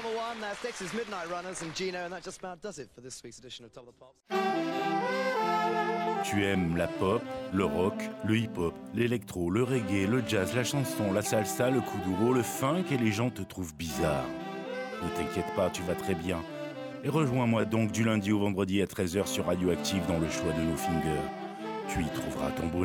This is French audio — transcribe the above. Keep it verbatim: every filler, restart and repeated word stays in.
number one. That's Texas Midnight Runners and Gino, and that just about does it for this week's edition of Top of the Pops. Tu aimes la pop, le rock, le hip-hop, l'électro, le reggae, le jazz, la chanson, la salsa, le kuduro, le funk et les gens te trouvent bizarre. Ne t'inquiète pas, tu vas très bien. Et rejoins-moi donc du lundi au vendredi à treize heures sur Radioactive dans le choix de nos fingers. Tu y trouveras ton bonheur.